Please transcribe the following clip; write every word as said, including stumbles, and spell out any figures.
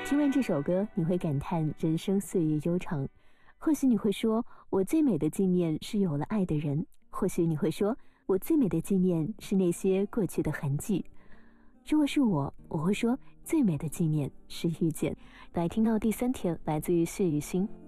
听完这首歌，你会感叹人生岁月悠长。或许你会说，我最美的纪念是有了爱的人。或许你会说，我最美的纪念是那些过去的痕迹。如果是我，我会说最美的纪念是遇见。来听到第三天，来自于谢雨欣，